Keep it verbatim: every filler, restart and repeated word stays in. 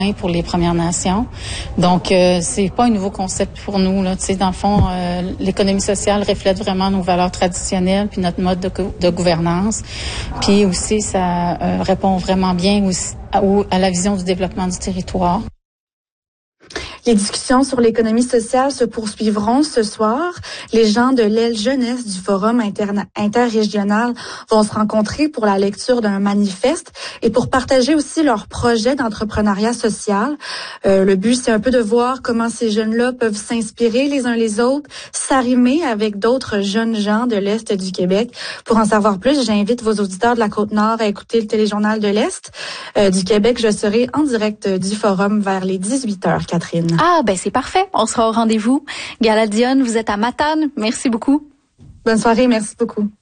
pour les Premières Nations. Donc, euh, c'est pas un nouveau concept pour nous, là. Tu sais, dans le fond, euh, l'économie sociale reflète vraiment nos valeurs traditionnelles puis notre mode de, go- de gouvernance. Puis aussi, ça euh, répond vraiment bien aussi à, à la vision du développement du territoire. Les discussions sur l'économie sociale se poursuivront ce soir. Les gens de l'aile jeunesse du Forum interna- interrégional vont se rencontrer pour la lecture d'un manifeste et pour partager aussi leurs projets d'entrepreneuriat social. Euh, le but, c'est un peu de voir comment ces jeunes-là peuvent s'inspirer les uns les autres, s'arrimer avec d'autres jeunes gens de l'Est du Québec. Pour en savoir plus, j'invite vos auditeurs de la Côte-Nord à écouter le téléjournal de l'Est euh, du Québec. Je serai en direct du Forum vers les dix-huit heures, Catherine. Ah, ben c'est parfait. On sera au rendez-vous. Gala Dionne, vous êtes à Matane. Merci beaucoup. Bonne soirée, merci beaucoup.